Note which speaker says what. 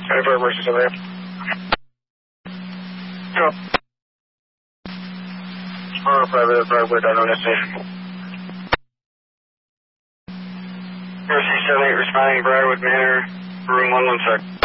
Speaker 1: Ready for emergency over here. Go. Private Broadway, down on destination. Mercy 78 responding, Briarwood Manor, room 116.